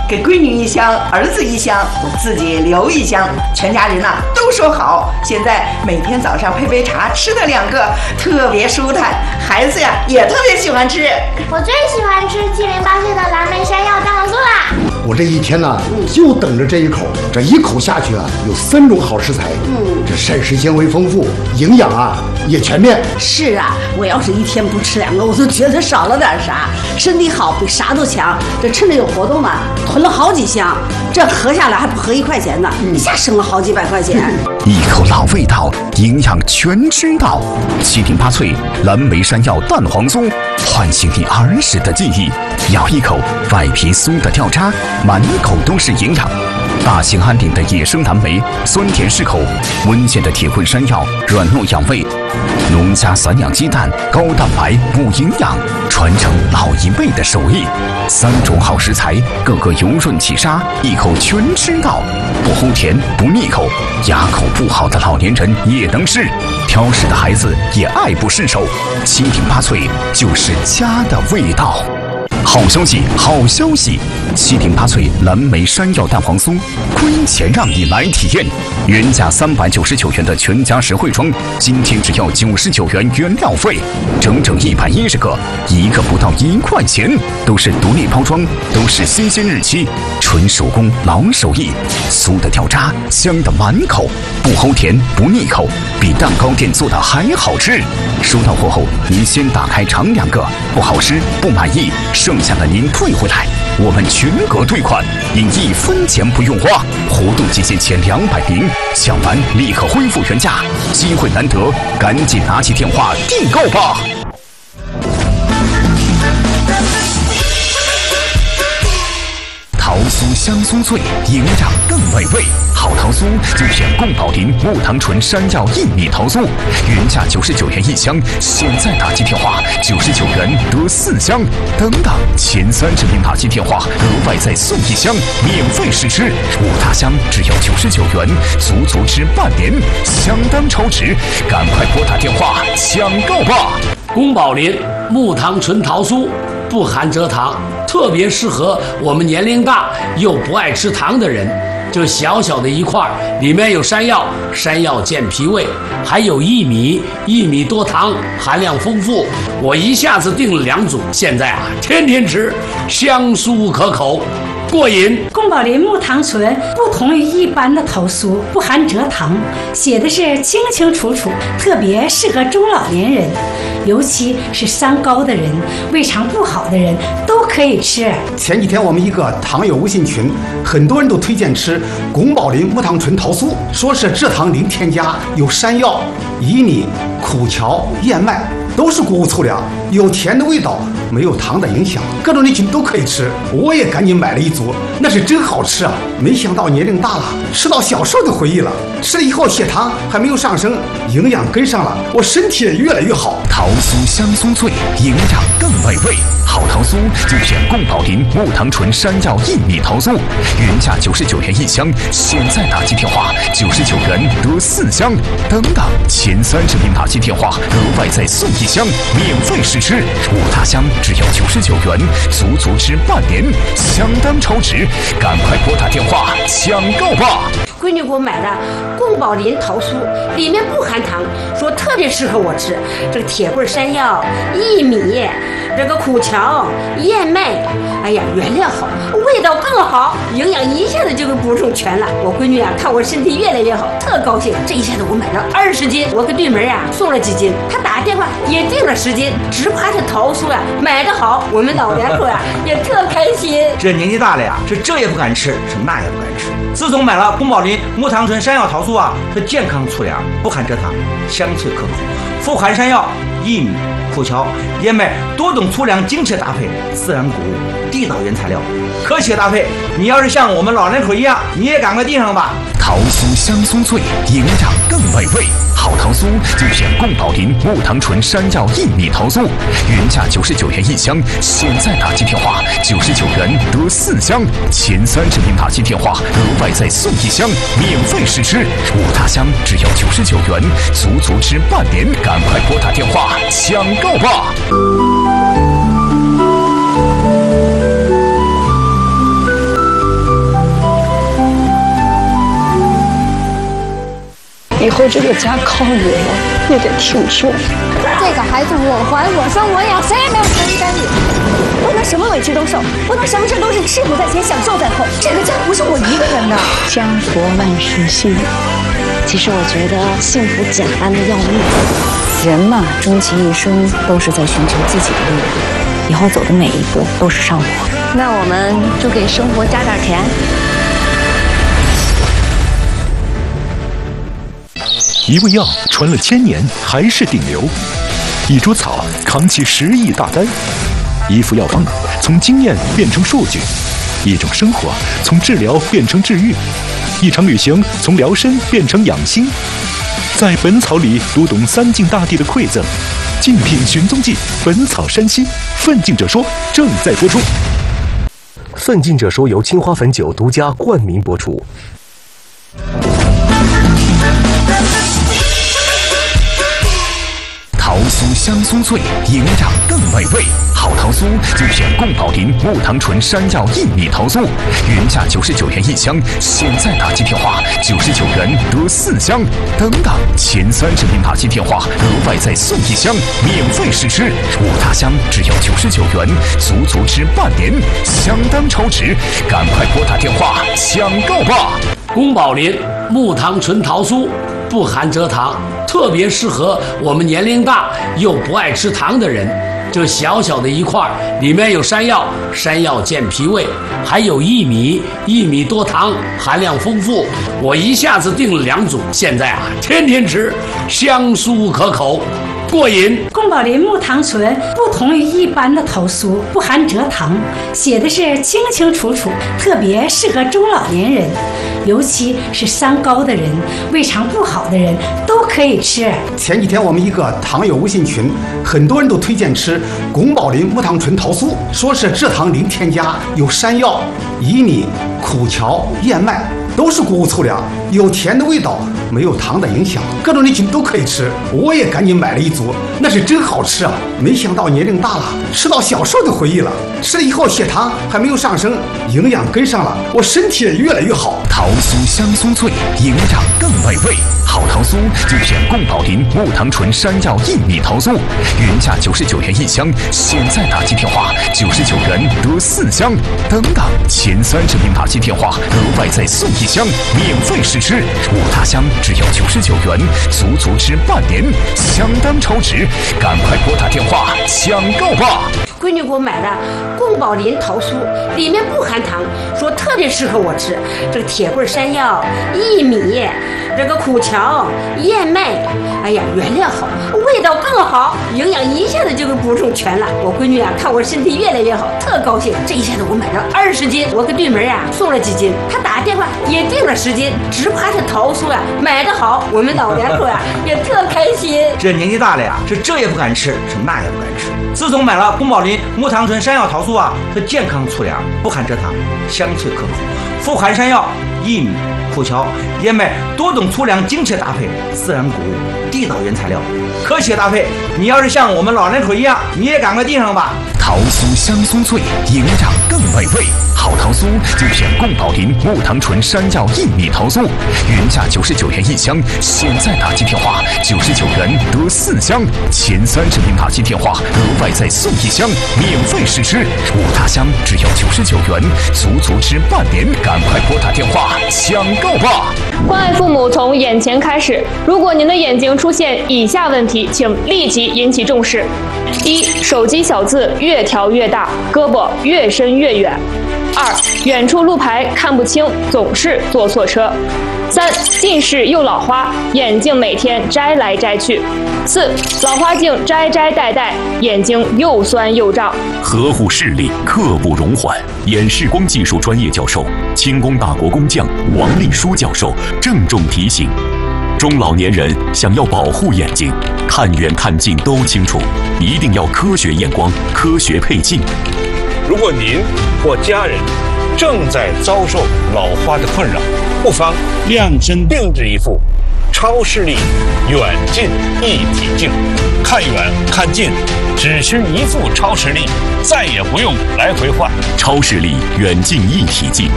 给闺女一箱，儿子一箱，自己留一箱，全家人都说好。现在每天早上配杯茶，吃的2个特别舒坦，孩子呀也特别喜欢吃。 我最喜欢吃708岁的蓝莓山药蛋黄酥啦。 我这一天就等着这一口，这一口下去有3种好食材，这膳食纤维丰富，营养也全面。 是啊，我要是一天不吃2个，我就觉得少了点啥。身体好比啥都强，这趁着有活动囤了好几箱，这合下来还不合1块钱呢，一下省了好几百块钱。 一口老味道，营养全知道。7顶8脆蓝莓山药蛋黄酥，唤醒你儿时的记忆。咬一口，外皮酥的掉渣，满口都是营养。大兴安岭的野生蓝莓，酸甜适口；温县的铁棍山药，软糯养胃；农家散养鸡蛋，高蛋白补营养，传承老一辈的手艺。3种好食材，个个油润起沙，一口全吃到，不齁甜不腻口，牙口不好的老年人也能吃，挑食的孩子也爱不释手。7顶8脆就是家的味道。好消息，好消息！7顶8脆蓝莓山药蛋黄酥，亏钱让你来体验。原价399元的全家实惠装，今天只要99元原料费，整整110个，一个不到1块钱，都是独立包装，都是新鲜日期，纯手工老手艺，酥的掉渣，香的满口，不齁甜不腻口，比蛋糕店做的还好吃。收到货后，您先打开尝2个，不好吃不满意，剩下的您退回来，我们全额退款，您1分钱不用花。活动期限前200名，抢完立刻恢复原价，机会难得，赶紧拿起电话订购吧。桃酥香酥脆，营养更美味。好桃酥就选宫保林木糖醇山药薏米桃酥，原价99元1箱，现在打进电话99元得4箱。等等，前30名打进电话，额外再送1箱，免费试吃。5大箱只要99元，足足吃半年，相当超值，赶快拨打电话抢购吧！ 宫保林木糖醇桃酥不含蔗糖，特别适合我们年龄大又不爱吃糖的人。就小小的一块，里面有山药，山药健脾胃，还有薏米，薏米多糖，含量丰富。我一下子订了2组，现在天天吃，香酥可口，过瘾。 宫保林木糖醇不同于一般的桃酥，不含蔗糖，写的是清清楚楚，特别适合中老年人，尤其是三高的人、胃肠不好的人都可以吃。 前几天我们一个糖友微信群，很多人都推荐吃宫保林木糖醇桃酥，说是蔗糖零添加，有山药、薏米、苦荞、燕麦，都是谷物粗粮，有甜的味道，没有糖的影响，各种人群都可以吃。我也赶紧买了1组，那是真好吃啊！没想到年龄大了，吃到小时候的回忆了。吃了以后血糖还没有上升，营养跟上了，我身体也越来越好。 桃酥香酥脆，营养更美味。好桃酥就选宫保林木糖醇山药薏米桃酥，原价99元1箱，现在打进电话99元得4箱。等等，前30名打进电话，额外再送1箱，免费试吃。5大箱只要99元，足足吃半年，相当超值，赶快拨打电话抢购吧！ 闺女给我买的宫保林桃酥，里面不含糖，说特别适合我吃。这个铁棍山药、薏米、这个苦荞、燕麦，哎呀，原料好，味道更好，营养一下子就给补充全了。我闺女看我身体越来越好，特高兴。这一下子我买了20斤，我给对门送了几斤，她打电话也订了10斤，只怕这桃酥买得好，我们老两口也特开心。 这年纪大了是这也不敢吃，是那也不敢吃。自从买了宫保林木糖醇山药桃酥是健康粗粮，不含蔗糖，香脆可口，富含山药、薏米、苦荞、燕麦多种粗粮精确搭配，自然谷物，地道原材料，科学搭配。你要是像我们老人口一样，你也赶快订上吧。 桃酥香酥脆，营养更美味。好桃酥就选宫保林木糖醇山药薏米桃酥，原价99元1箱，现在打进电话99元得4箱。前30名打进电话，额外再送1箱，免费试吃。5大箱只要99元，足足吃半年，赶快拨打电话抢购吧！ 以后这个家靠你了，你得挺住。 这个孩子我怀我生我养，谁也没有权利干预。 不能什么委屈都受，不能什么事都是吃苦在前，享受在后。这个家不是我一个人的。 家国万事兴。其实我觉得幸福简单的要命。人嘛，终其一生都是在寻求自己的力量，以后走的每一步都是上坡。那我们就给生活加点甜。 一味药传了1000年还是顶流，一株草扛起10亿大单，一副药方从经验变成数据，一种生活从治疗变成治愈，一场旅行从疗身变成养心。在本草里读懂三晋大帝的馈赠，竞品寻踪记，本草山西，奋进者说正在播出。奋进者说由青花汾酒独家冠名播出。 桃酥香酥脆，营养更美味。好桃酥就选贡宝林木糖醇山药薏米桃酥，原价99元1箱，现在打击电话99元得4箱。等等，前30名打击电话额外再送1箱，免费试吃。五大箱只要99元，足吃半年，相当超值。赶快拨打电话抢购吧！ 宫保林木糖醇桃酥不含蔗糖，特别适合我们年龄大又不爱吃糖的人。这小小的一块里面有山药，山药健脾胃，还有薏米，薏米多糖，含量丰富。我一下子订了2组，现在天天吃，香酥可口，过瘾。 宫保林木糖醇不同于一般的桃酥，不含蔗糖，写的是清清楚楚，特别适合中老年人，尤其是三高的人、胃肠不好的人都可以吃。 前几天我们一个糖友微信群，很多人都推荐吃宫保林木糖醇桃酥，说是蔗糖零添加，有山药、薏米、苦荞、燕麦，都是谷物粗粮，有甜的味道，没有糖的影响，各种人群都可以吃。我也赶紧买了1组，那是真好吃啊！没想到年龄大了，吃到小时候的回忆了。吃了以后血糖还没有上升，营养跟上了，我身体也越来越好。 桃酥香酥脆，营养更美味。好桃酥就选贡宝林木糖醇山药薏米桃酥，原价99元1箱，现在打击电话99元得4箱。等等，前30名打击电话额外再送1箱，免费试吃。五大箱只要99元，足吃半年，相当超值。赶快拨打电话抢购吧！ 闺女给我买的贡保林桃酥，里面不含糖，说特别适合我吃。这个铁棍山药、薏米，这个苦荞、燕麦，哎呀，原料好，味道更好，营养一下子就给补充全了。我闺女看我身体越来越好，特高兴。这一下子我买了20斤，我给对门送了几斤，她打电话也订了10斤，只怕这桃酥买得好，我们老两口也特开心。 这年纪大了是这也不敢吃，是那也不敢吃。自从买了宫保林木糖醇山药桃酥是健康粗粮，不含蔗糖，香脆可口，富含山药、薏米、苦荞、燕麦多种粗粮精确搭配，自然谷物，地道原材料，科学搭配。你要是像我们老人口一样，你也赶快订上吧。 桃酥香酥脆，营养更美味。好桃酥就选贡宝林木糖醇山药薏米桃酥，原价99元1箱，现在打击电话99元得4箱，前30名打击电话额外再送1箱，免费试吃。五大箱只要99元，足吃半年。赶快拨打电话抢购吧！ 关爱父母从眼前开始，如果您的眼睛出现以下问题，请立即引起重视：一、手机小字越调越大，胳膊越伸越远；二、远处路牌看不清，总是坐错车；三、近视又老花，眼镜每天摘来摘去；四、老花镜摘摘戴戴，眼睛又酸又胀。 呵护视力，刻不容缓。眼视光技术专业教授、清宫大国工匠王立书教授郑重提醒：中老年人想要保护眼睛，看远看近都清楚，一定要科学验光、科学配镜。 如果您或家人正在遭受老花的困扰，不妨量身定制一副超视力远近一体镜，看远看近只需一副超视力，再也不用来回换。 超视力远近一体镜，